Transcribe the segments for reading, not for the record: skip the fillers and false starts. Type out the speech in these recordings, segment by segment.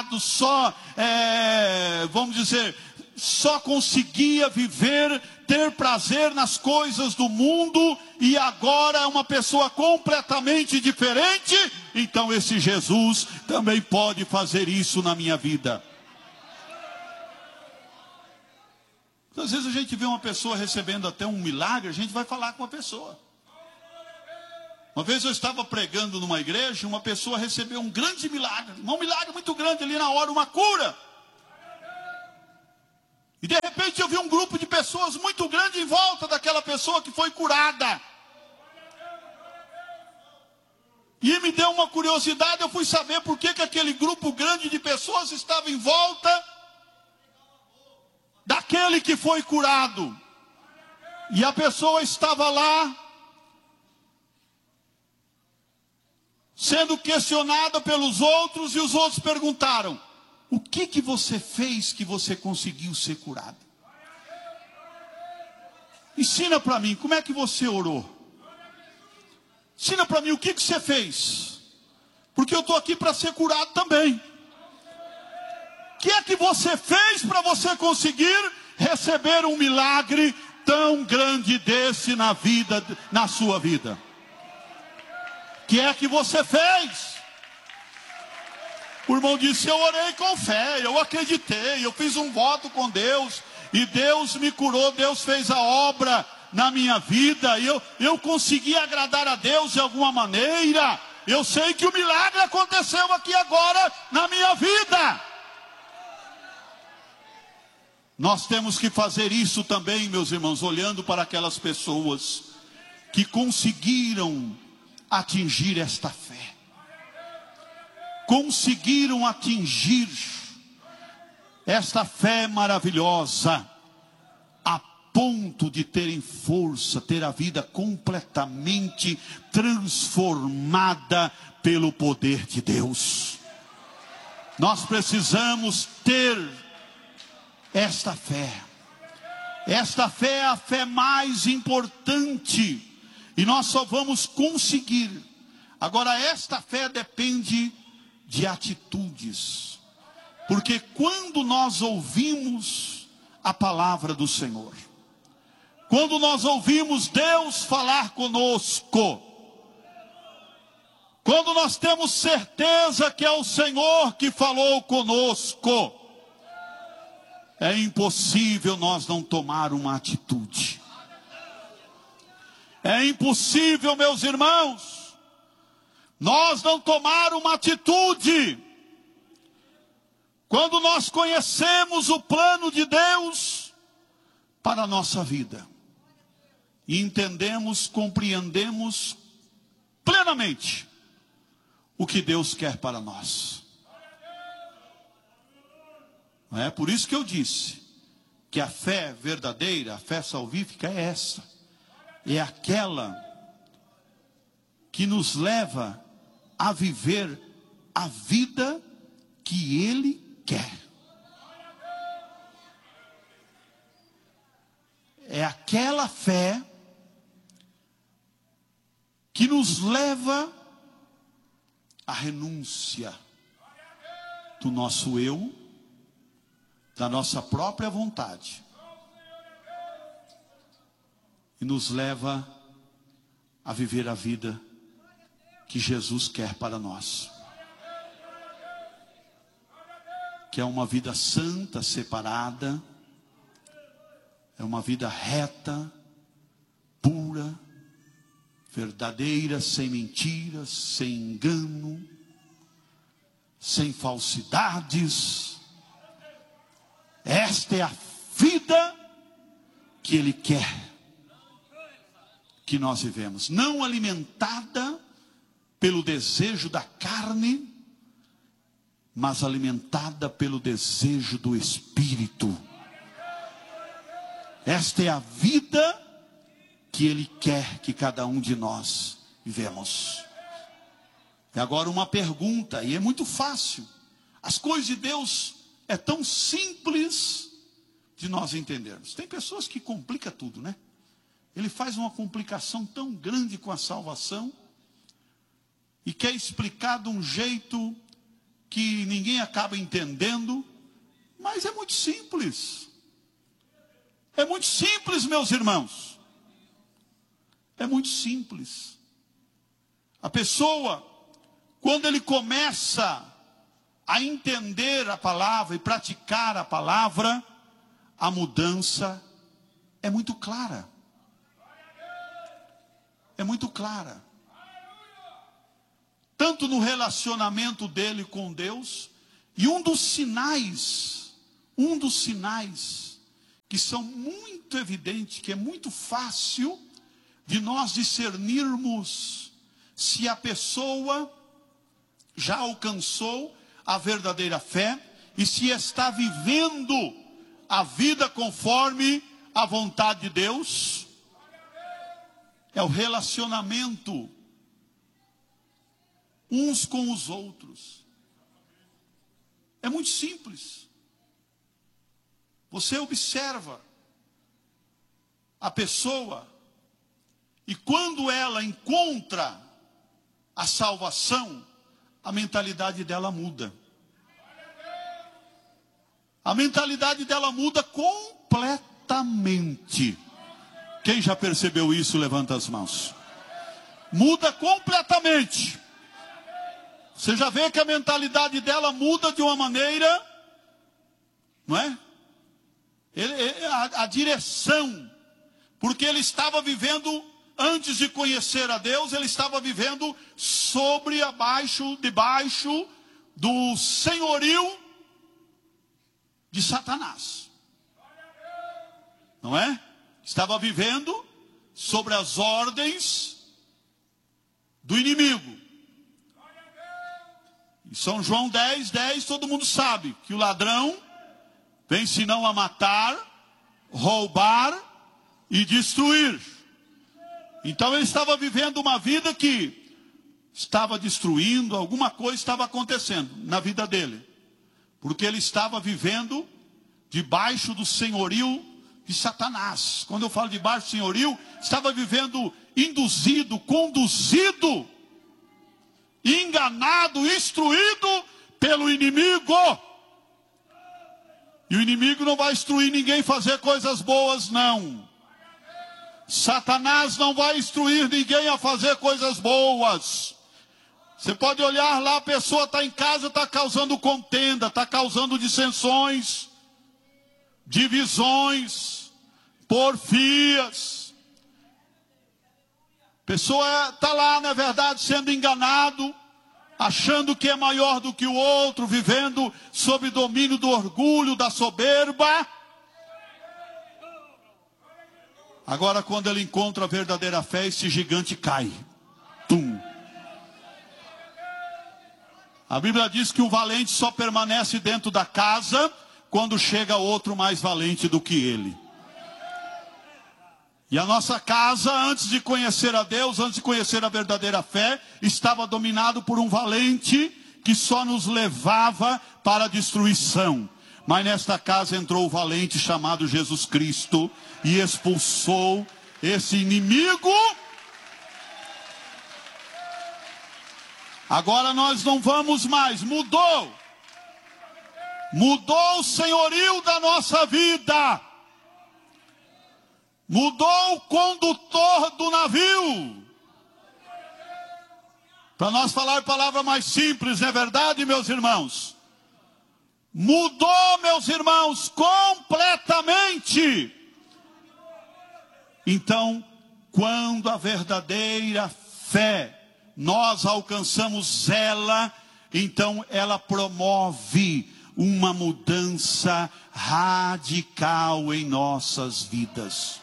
pecado, vamos dizer, só conseguia viver, ter prazer nas coisas do mundo, e agora é uma pessoa completamente diferente. Então esse Jesus também pode fazer isso na minha vida. Às vezes a gente vê uma pessoa recebendo até um milagre, a gente vai falar com a pessoa. Uma vez eu estava pregando numa igreja, uma pessoa recebeu um grande milagre, um milagre muito grande ali na hora, uma cura. E de repente eu vi um grupo de pessoas muito grande em volta daquela pessoa que foi curada. E me deu uma curiosidade, eu fui saber por que aquele grupo grande de pessoas estava em volta daquele que foi curado. E a pessoa estava lá, sendo questionada pelos outros, e os outros perguntaram: o que você fez que você conseguiu ser curado? Ensina para mim, como é que você orou? Ensina para mim o que você fez, porque eu estou aqui para ser curado também. O que é que você fez para você conseguir receber um milagre tão grande desse na sua vida? O que é que você fez? O irmão disse: eu orei com fé, eu acreditei, eu fiz um voto com Deus, e Deus me curou, Deus fez a obra na minha vida, e eu consegui agradar a Deus de alguma maneira. Eu sei que o milagre aconteceu aqui agora na minha vida. Nós temos que fazer isso também, meus irmãos, olhando para aquelas pessoas que conseguiram atingir esta fé. Conseguiram atingir esta fé maravilhosa, a ponto de terem força, ter a vida completamente transformada pelo poder de Deus. Nós precisamos ter esta fé. Esta fé é a fé mais importante, e nós só vamos conseguir. Agora, esta fé depende de atitudes, porque quando nós ouvimos a palavra do Senhor, quando nós ouvimos Deus falar conosco, quando nós temos certeza que é o Senhor que falou conosco, é impossível nós não tomar uma atitude. É impossível, meus irmãos, nós não tomar uma atitude. Quando nós conhecemos o plano de Deus para a nossa vida, e entendemos, compreendemos plenamente o que Deus quer para nós. É por isso que eu disse que a fé verdadeira, a fé salvífica é essa. É aquela que nos leva a viver a vida que Ele quer. É aquela fé que nos leva à renúncia do nosso eu, da nossa própria vontade, e nos leva a viver a vida que Jesus quer para nós, que é uma vida santa, separada, é uma vida reta, pura, verdadeira, sem mentiras, sem engano, sem falsidades. Esta é a vida que Ele quer que nós vivemos, não alimentada pelo desejo da carne, mas alimentada pelo desejo do Espírito. Esta é a vida que Ele quer que cada um de nós vivemos. E agora uma pergunta, e é muito fácil. As coisas de Deus é tão simples de nós entendermos. Tem pessoas que complicam tudo, né? Ele faz uma complicação tão grande com a salvação, e quer explicar de um jeito que ninguém acaba entendendo, mas é muito simples. É muito simples, meus irmãos. É muito simples. A pessoa, quando ele começa a entender a palavra e praticar a palavra, a mudança é muito clara. É muito clara. Tanto no relacionamento dele com Deus, e um dos sinais que são muito evidentes, que é muito fácil de nós discernirmos se a pessoa já alcançou a verdadeira fé e se está vivendo a vida conforme a vontade de Deus, é o relacionamento uns com os outros. É muito simples. Você observa a pessoa e quando ela encontra a salvação, a mentalidade dela muda. A mentalidade dela muda completamente. Quem já percebeu isso, levanta as mãos. Muda completamente. Você já vê que a mentalidade dela muda de uma maneira, não é? A direção, porque ele estava vivendo, antes de conhecer a Deus, ele estava vivendo debaixo do senhorio de Satanás. Não é? Estava vivendo sobre as ordens do inimigo. Em São João 10:10, todo mundo sabe que o ladrão vem senão a matar, roubar e destruir. Então ele estava vivendo uma vida que estava destruindo, alguma coisa estava acontecendo na vida dele. Porque ele estava vivendo debaixo do senhorio de Satanás. Quando eu falo debaixo do senhorio, estava vivendo induzido, conduzido, enganado, instruído pelo inimigo. E o inimigo não vai instruir ninguém a fazer coisas boas, não. Satanás não vai instruir ninguém a fazer coisas boas. Você pode olhar lá, a pessoa está em casa, está causando contenda, está causando dissensões, divisões, porfias. A pessoa está lá, na verdade, sendo enganado, achando que é maior do que o outro, vivendo sob domínio do orgulho, da soberba. Agora, quando ele encontra a verdadeira fé, esse gigante cai. Tum. A Bíblia diz que o valente só permanece dentro da casa quando chega outro mais valente do que ele. E a nossa casa, antes de conhecer a Deus, antes de conhecer a verdadeira fé, estava dominado por um valente que só nos levava para a destruição. Mas nesta casa entrou o valente chamado Jesus Cristo e expulsou esse inimigo. Agora nós não vamos mais, mudou o senhorio da nossa vida, mudou o condutor do navio. Para nós falar a palavra mais simples, não é verdade, meus irmãos? Mudou, meus irmãos, completamente. Então, quando a verdadeira fé nós alcançamos ela, então ela promove uma mudança radical em nossas vidas.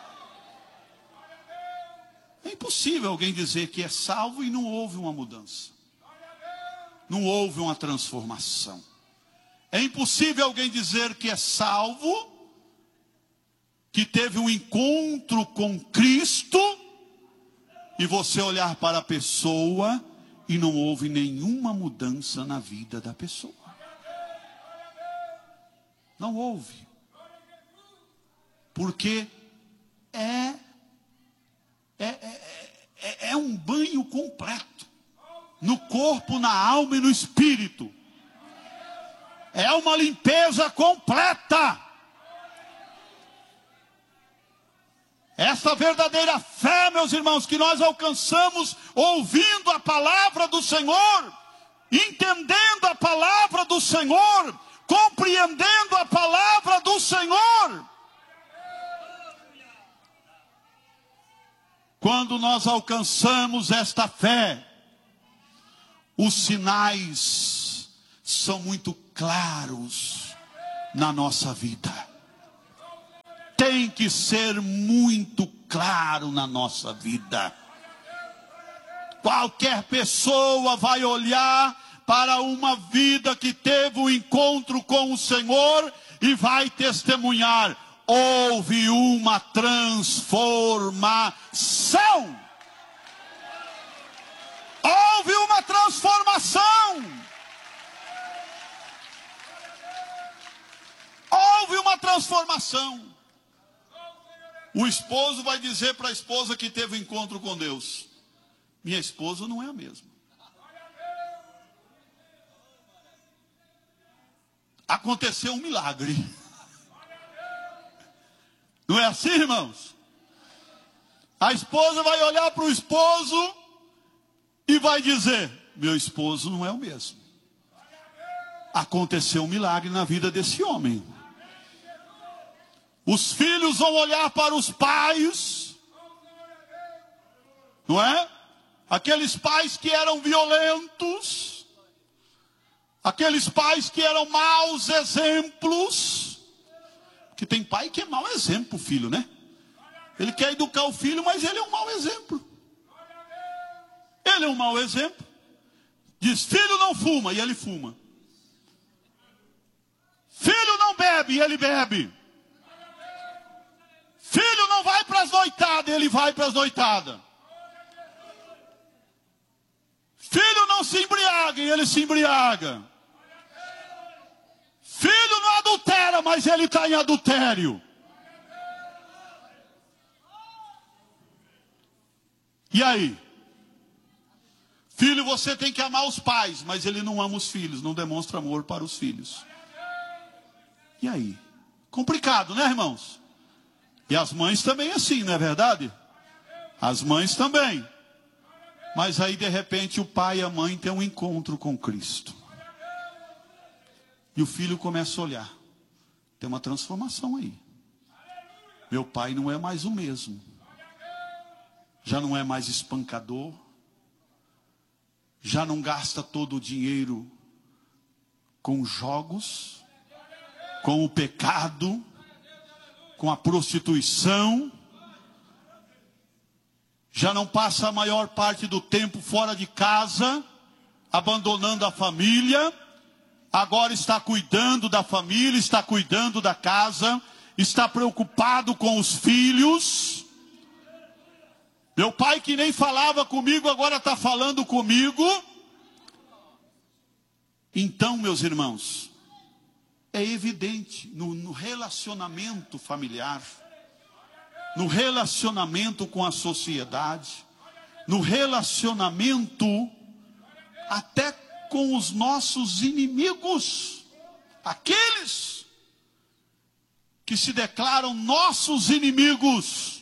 É impossível alguém dizer que é salvo e não houve uma mudança. Não houve uma transformação. É impossível alguém dizer que é salvo, que teve um encontro com Cristo, e você olhar para a pessoa e não houve nenhuma mudança na vida da pessoa. Não houve. Porque é um banho completo. No corpo, na alma e no espírito. É uma limpeza completa. Essa verdadeira fé, meus irmãos, que nós alcançamos ouvindo a palavra do Senhor, entendendo a palavra do Senhor, compreendendo a palavra do Senhor. Quando nós alcançamos esta fé, os sinais são muito claros na nossa vida. Tem que ser muito claro na nossa vida. Qualquer pessoa vai olhar para uma vida que teve um encontro com o Senhor e vai testemunhar: houve uma transformação. Houve uma transformação. Houve uma transformação. O esposo vai dizer para a esposa que teve um encontro com Deus: minha esposa não é a mesma. Aconteceu um milagre. Não é assim, irmãos? A esposa vai olhar para o esposo e vai dizer: meu esposo não é o mesmo. Aconteceu um milagre na vida desse homem. Os filhos vão olhar para os pais, não é? Aqueles pais que eram violentos, aqueles pais que eram maus exemplos. Que tem pai que é mau exemplo, filho, né? Ele quer educar o filho, mas ele é um mau exemplo. Ele é um mau exemplo. Diz: filho não fuma, e ele fuma. Filho não bebe, e ele bebe. Filho não vai para as noitadas, ele vai para as noitadas. Filho não se embriaga, e ele se embriaga. Filho não adultera, mas ele está em adultério. E aí? Filho, você tem que amar os pais, mas ele não ama os filhos, não demonstra amor para os filhos. E aí? Complicado, né, irmãos? E as mães também assim, não é verdade? As mães também. Mas aí de repente o pai e a mãe têm um encontro com Cristo. E o filho começa a olhar: tem uma transformação aí. Meu pai não é mais o mesmo. Já não é mais espancador. Já não gasta todo o dinheiro com jogos, com o pecado, com a prostituição. Já não passa a maior parte do tempo fora de casa, abandonando a família. Agora está cuidando da família, está cuidando da casa, está preocupado com os filhos. Meu pai, que nem falava comigo, agora está falando comigo. Então, meus irmãos, é evidente no relacionamento familiar, no relacionamento com a sociedade, no relacionamento até com os nossos inimigos, aqueles que se declaram nossos inimigos.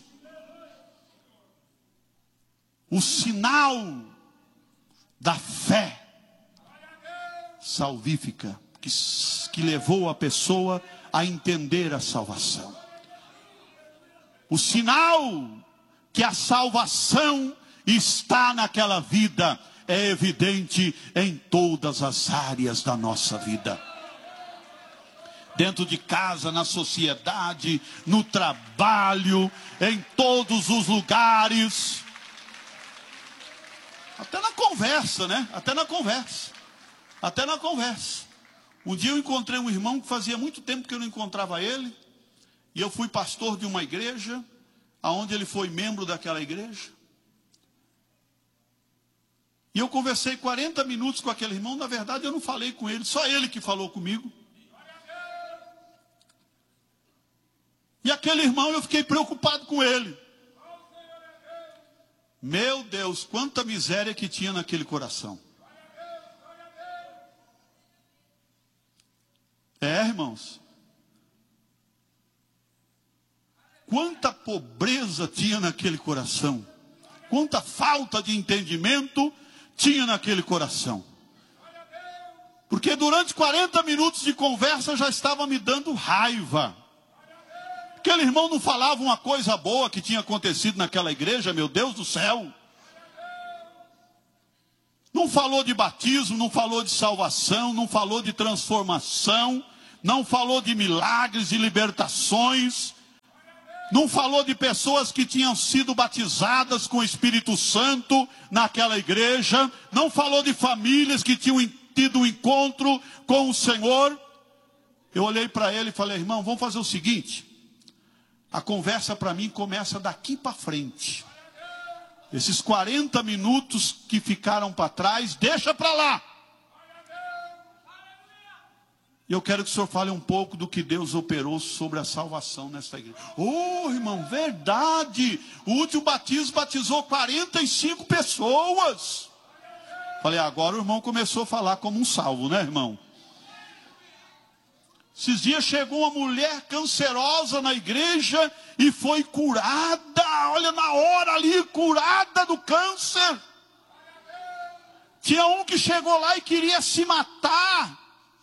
O sinal da fé salvífica que levou a pessoa a entender a salvação. O sinal que a salvação está naquela vida é evidente em todas as áreas da nossa vida. Dentro de casa, na sociedade, no trabalho, em todos os lugares. Até na conversa, né? Até na conversa. Um dia eu encontrei um irmão que fazia muito tempo que eu não encontrava ele. E eu fui pastor de uma igreja, aonde ele foi membro daquela igreja. E eu conversei 40 minutos com aquele irmão. Na verdade eu não falei com ele, só ele que falou comigo. E aquele irmão, eu fiquei preocupado com ele. Meu Deus, quanta miséria que tinha naquele coração. irmãos? Quanta pobreza tinha naquele coração. Quanta falta de entendimento tinha naquele coração. Porque durante 40 minutos de conversa já estava me dando raiva. Aquele irmão não falava uma coisa boa que tinha acontecido naquela igreja, meu Deus do céu. Não falou de batismo, não falou de salvação, não falou de transformação, não falou de milagres, de libertações, não falou de pessoas que tinham sido batizadas com o Espírito Santo naquela igreja, não falou de famílias que tinham tido um encontro com o Senhor. Eu olhei para ele e falei, irmão, vamos fazer o seguinte, a conversa para mim começa daqui para frente. Esses 40 minutos que ficaram para trás, deixa para lá. E eu quero que o senhor fale um pouco do que Deus operou sobre a salvação nessa igreja. Oh, irmão, verdade. O último batismo batizou 45 pessoas. Falei, agora o irmão começou a falar como um salvo, né, irmão? Esses dias chegou uma mulher cancerosa na igreja e foi curada. Olha, na hora ali, curada do câncer. Tinha um que chegou lá e queria se matar.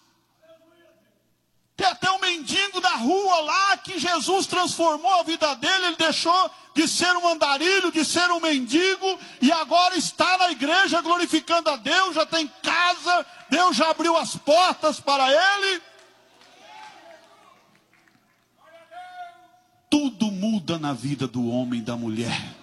Tem até um mendigo da rua lá que Jesus transformou a vida dele. Ele deixou de ser um andarilho, de ser um mendigo, e agora está na igreja glorificando a Deus. Já tem casa, Deus já abriu as portas para ele. Tudo muda na vida do homem e da mulher.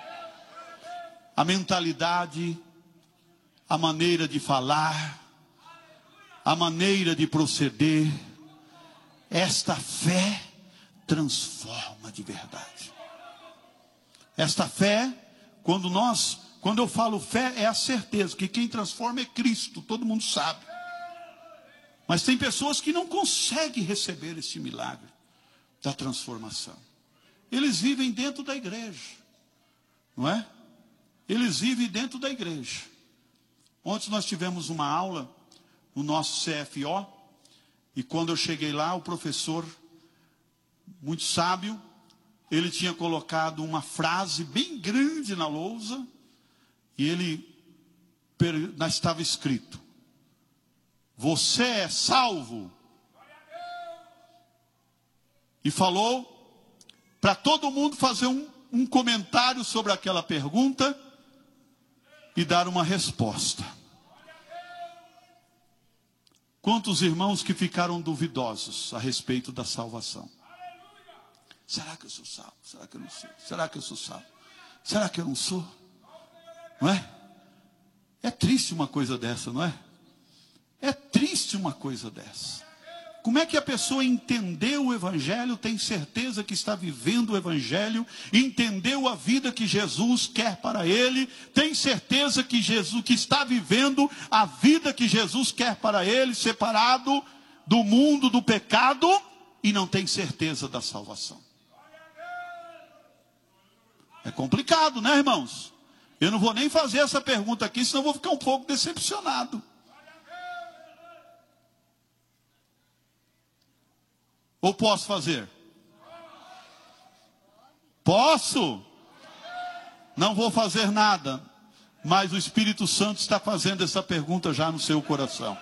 A mentalidade, a maneira de falar, a maneira de proceder. Esta fé transforma de verdade. Esta fé, quando eu falo fé, é a certeza que quem transforma é Cristo, todo mundo sabe. Mas tem pessoas que não conseguem receber esse milagre da transformação. Eles vivem dentro da igreja, não é? Eles vivem dentro da igreja. Ontem nós tivemos uma aula no nosso CFO, e quando eu cheguei lá, o professor, muito sábio, ele tinha colocado uma frase bem grande na lousa, e estava escrito: você é salvo? E falou para todo mundo fazer um comentário sobre aquela pergunta e dar uma resposta. Quantos irmãos que ficaram duvidosos a respeito da salvação? Será que eu sou salvo? Será que eu não sou? Será que eu sou salvo? Será que eu não sou? Não é? É triste uma coisa dessa, não é? É triste uma coisa dessa. Como é que a pessoa entendeu o Evangelho, tem certeza que está vivendo o Evangelho, entendeu a vida que Jesus quer para ele, tem certeza que está vivendo a vida que Jesus quer para ele, separado do mundo, do pecado, e não tem certeza da salvação? É complicado, né, irmãos? Eu não vou nem fazer essa pergunta aqui, senão eu vou ficar um pouco decepcionado. Ou posso fazer? Posso? Não vou fazer nada, mas o Espírito Santo está fazendo essa pergunta já no seu coração.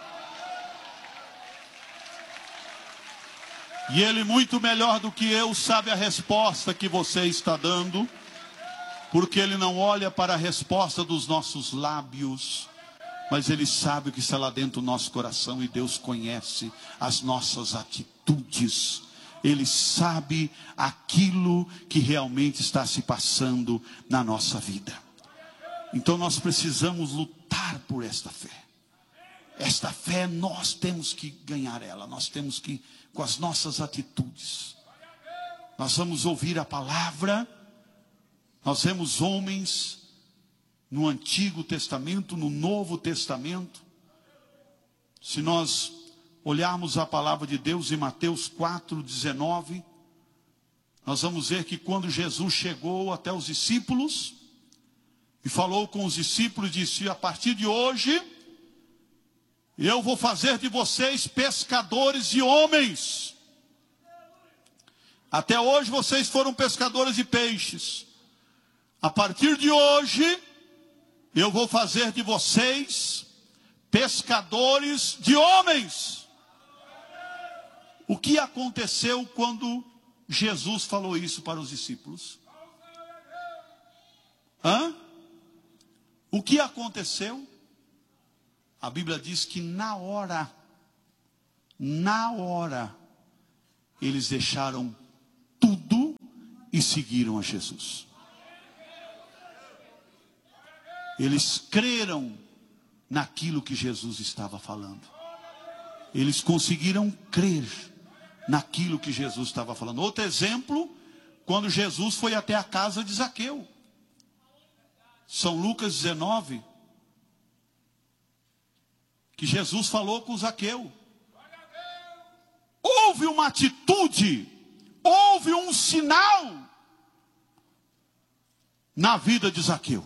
E ele, muito melhor do que eu, sabe a resposta que você está dando, porque ele não olha para a resposta dos nossos lábios, mas ele sabe o que está lá dentro do nosso coração, e Deus conhece as nossas atitudes. Ele sabe aquilo que realmente está se passando na nossa vida. Então nós precisamos lutar por esta fé. Esta fé nós temos que ganhar ela. Nós temos que, com as nossas atitudes. Nós vamos ouvir a palavra. Nós vemos homens no Antigo Testamento, no Novo Testamento. Se nós olharmos a palavra de Deus em Mateus 4:19, nós vamos ver que quando Jesus chegou até os discípulos e falou com os discípulos, disse: a partir de hoje Eu vou fazer de vocês pescadores de homens. Até hoje vocês foram pescadores de peixes. A partir de hoje, eu vou fazer de vocês pescadores de homens. O que aconteceu quando Jesus falou isso para os discípulos? O que aconteceu? A Bíblia diz que na hora, eles deixaram tudo e seguiram a Jesus. Eles creram naquilo que Jesus estava falando. Eles conseguiram crer naquilo que Jesus estava falando. Outro exemplo, quando Jesus foi até a casa de Zaqueu. São Lucas 19, que Jesus falou com Zaqueu. Houve uma atitude, houve um sinal na vida de Zaqueu.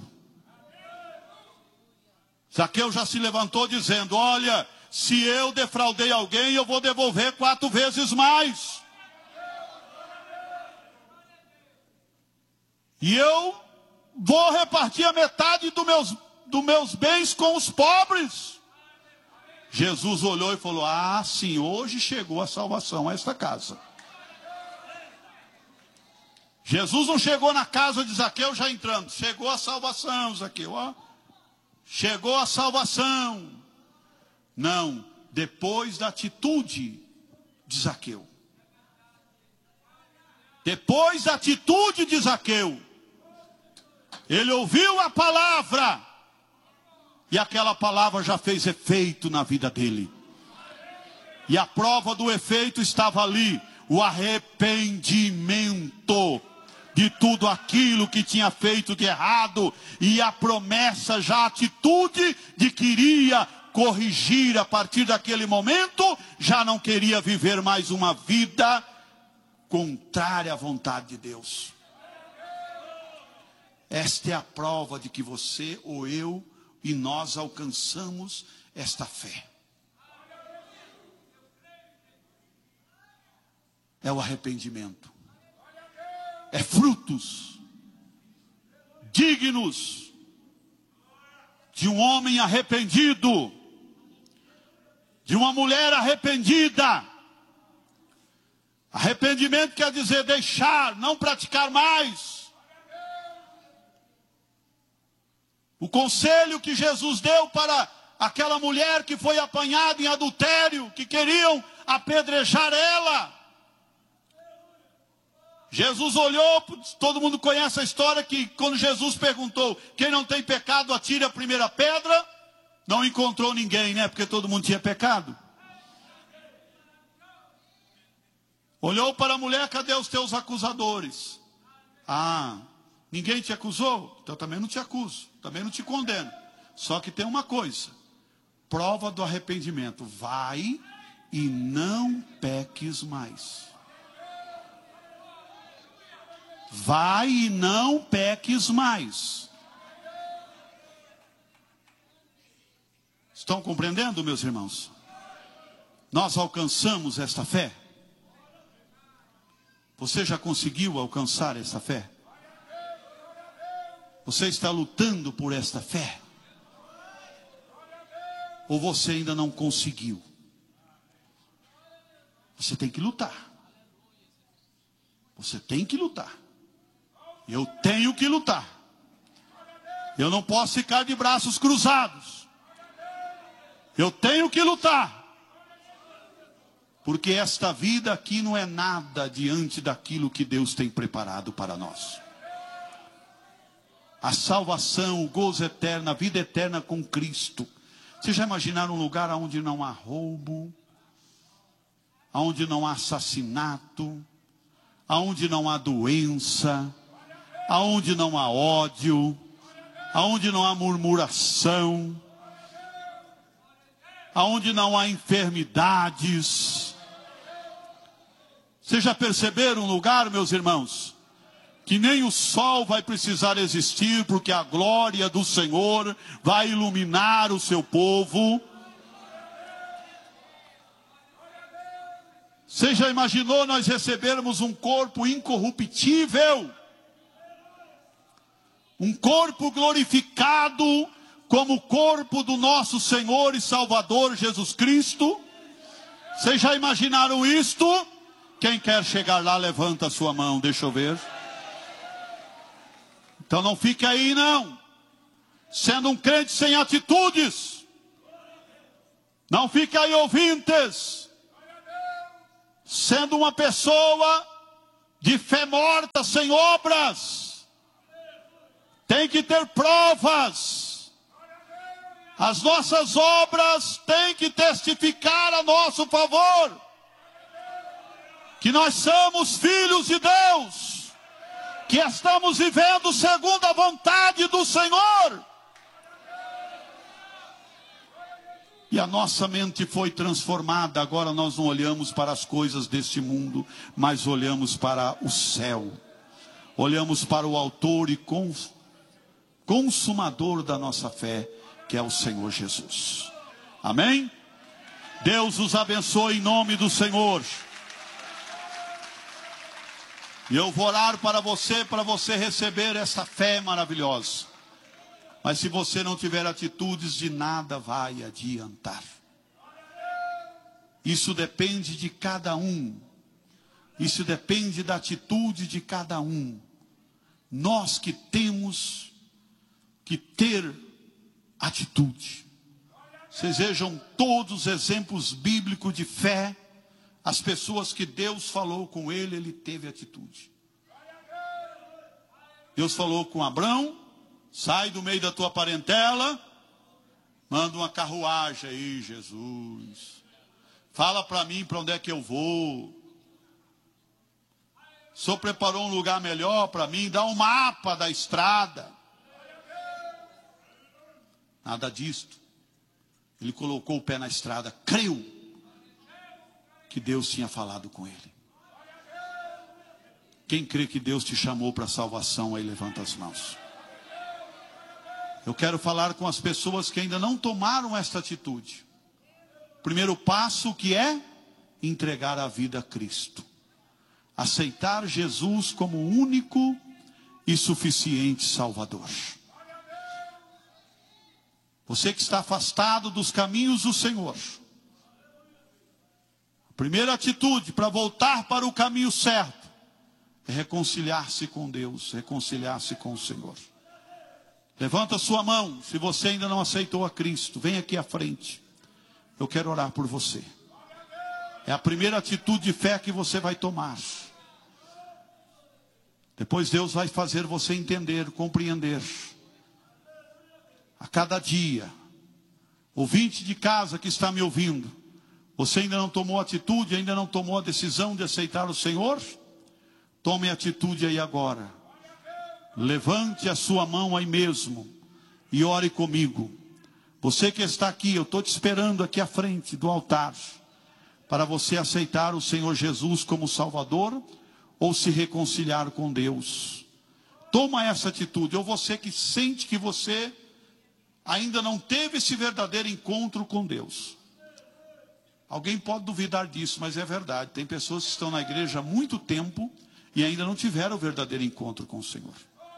Zaqueu já se levantou dizendo: olha, se eu defraudei alguém, eu vou devolver 4 vezes mais. E eu vou repartir a metade dos meus bens com os pobres. Jesus olhou e falou: ah, sim, hoje chegou a salvação a esta casa. Jesus não chegou na casa de Zaqueu já entrando. Chegou a salvação, Zaqueu, ó. Chegou a salvação. Não, depois da atitude de Zaqueu. Depois da atitude de Zaqueu, ele ouviu a palavra, e aquela palavra já fez efeito na vida dele. E a prova do efeito estava ali: o arrependimento de tudo aquilo que tinha feito de errado, e a promessa, já a atitude de que iria corrigir a partir daquele momento, já não queria viver mais uma vida contrária à vontade de Deus. Esta é a prova de que você ou eu e nós alcançamos esta fé. É o arrependimento. É frutos dignos de um homem arrependido, de uma mulher arrependida. Arrependimento quer dizer deixar, não praticar mais. O conselho que Jesus deu para aquela mulher que foi apanhada em adultério, que queriam apedrejar ela. Jesus olhou, todo mundo conhece a história, que quando Jesus perguntou: quem não tem pecado, atire a primeira pedra. Não encontrou ninguém, né? Porque todo mundo tinha pecado. Olhou para a mulher: cadê os teus acusadores? Ah, ninguém te acusou? Então também não te acuso, também não te condeno. Só que tem uma coisa: prova do arrependimento. Vai e não peques mais. Vai e não peques mais. Estão compreendendo, meus irmãos? Nós alcançamos esta fé. Você já conseguiu alcançar esta fé? Você está lutando por esta fé? Ou você ainda não conseguiu? Você tem que lutar. Você tem que lutar. Eu tenho que lutar. Eu não posso ficar de braços cruzados. Eu tenho que lutar. Porque esta vida aqui não é nada diante daquilo que Deus tem preparado para nós. A salvação, o gozo eterno, a vida eterna com Cristo. Vocês já imaginaram um lugar onde não há roubo, onde não há assassinato, onde não há doença, onde não há ódio, onde não há murmuração, onde não há enfermidades? Vocês já perceberam um lugar, meus irmãos, que nem o sol vai precisar existir, porque a glória do Senhor vai iluminar o seu povo? Você já imaginou nós recebermos um corpo incorruptível? Um corpo glorificado como o corpo do nosso Senhor e Salvador Jesus Cristo? Vocês já imaginaram isto? Quem quer chegar lá, levanta a sua mão, deixa eu ver. Então não fique aí não, sendo um crente sem atitudes. Não fique aí ouvintes, sendo uma pessoa de fé morta, sem obras. Tem que ter provas. As nossas obras têm que testificar a nosso favor que nós somos filhos de Deus, que estamos vivendo segundo a vontade do Senhor. E a nossa mente foi transformada. Agora nós não olhamos para as coisas deste mundo, mas olhamos para o céu. Olhamos para o autor e consumador da nossa fé, que é o Senhor Jesus. Amém? Deus os abençoe em nome do Senhor. E eu vou orar para você receber essa fé maravilhosa. Mas se você não tiver atitudes, de nada vai adiantar. Isso depende de cada um. Isso depende da atitude de cada um. Nós que temos que ter atitude. Vocês vejam todos os exemplos bíblicos de fé. As pessoas que Deus falou com ele teve atitude. Deus falou com Abrão: sai do meio da tua parentela, manda uma carruagem aí, Jesus. Fala para mim para onde é que eu vou. O Senhor preparou um lugar melhor para mim, dá um mapa da estrada. Nada disto. Ele colocou o pé na estrada, creu que Deus tinha falado com ele. Quem crê que Deus te chamou para a salvação, aí levanta as mãos. Eu quero falar com as pessoas que ainda não tomaram esta atitude. Primeiro passo, que é entregar a vida a Cristo. Aceitar Jesus como o único e suficiente Salvador. Você que está afastado dos caminhos do Senhor, a primeira atitude para voltar para o caminho certo é reconciliar-se com Deus, reconciliar-se com o Senhor. Levanta sua mão, se você ainda não aceitou a Cristo, vem aqui à frente. Eu quero orar por você. É a primeira atitude de fé que você vai tomar. Depois Deus vai fazer você entender, compreender. A cada dia, ouvinte de casa que está me ouvindo, você ainda não tomou atitude, ainda não tomou a decisão de aceitar o Senhor? Tome atitude aí agora. Levante a sua mão aí mesmo e ore comigo. Você que está aqui, eu estou te esperando aqui à frente do altar, para você aceitar o Senhor Jesus como Salvador ou se reconciliar com Deus. Toma essa atitude. Ou você que sente que você ainda não teve esse verdadeiro encontro com Deus. Alguém pode duvidar disso, mas é verdade. Tem pessoas que estão na igreja há muito tempo e ainda não tiveram o verdadeiro encontro com o Senhor.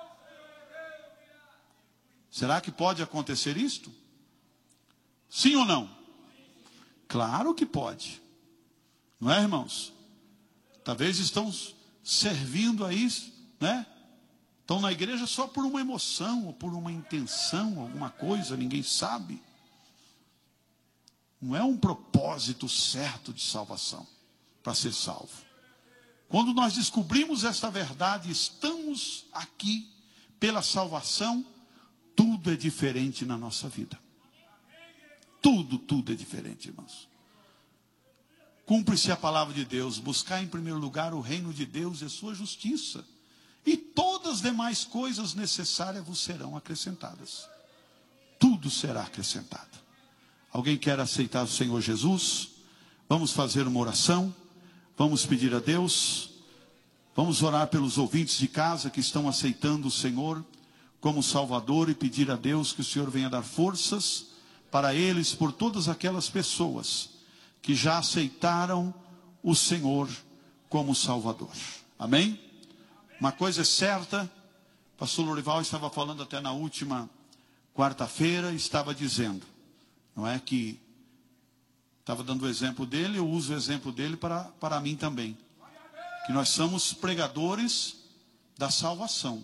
Será que pode acontecer isto? Sim ou não? Claro que pode. Não é, irmãos? Talvez estão servindo aí, né? Estão na igreja só por uma emoção, ou por uma intenção, alguma coisa, ninguém sabe. Não é um propósito certo de salvação, para ser salvo. Quando nós descobrimos esta verdade, estamos aqui pela salvação, tudo é diferente na nossa vida. Tudo é diferente, irmãos. Cumpre-se a palavra de Deus, buscar em primeiro lugar o reino de Deus e a sua justiça. E todas as demais coisas necessárias vos serão acrescentadas. Tudo será acrescentado. Alguém quer aceitar o Senhor Jesus? Vamos fazer uma oração. Vamos pedir a Deus. Vamos orar pelos ouvintes de casa que estão aceitando o Senhor como Salvador e pedir a Deus que o Senhor venha dar forças para eles, por todas aquelas pessoas que já aceitaram o Senhor como Salvador. Amém? Uma coisa é certa, o pastor Lorival estava falando até na última quarta-feira, estava dizendo, não é que estava dando o exemplo dele, eu uso o exemplo dele para mim também. Que nós somos pregadores da salvação.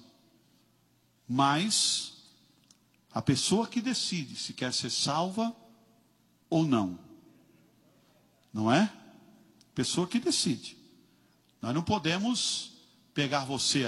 Mas a pessoa que decide se quer ser salva ou não. Não é? Pessoa que decide. Nós não podemos pegar você